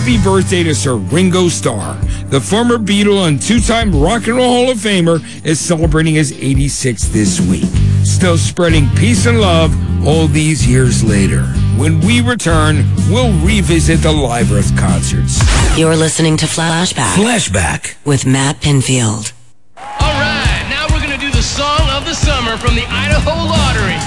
happy birthday to Sir Ringo Starr. The former Beatle and two-time Rock and Roll Hall of Famer is celebrating his 86th this week. Still spreading peace and love all these years later. When we return, we'll revisit the Live Earth concerts. You're listening to Flashback with Matt Pinfield. All right, now we're going to do the song of the summer from the Idaho Lottery.